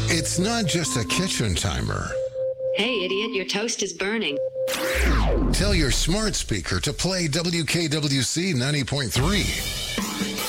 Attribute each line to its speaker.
Speaker 1: It's not just a kitchen timer.
Speaker 2: Hey, idiot, your toast is burning.
Speaker 1: Tell your smart speaker to play WKWC 90.3.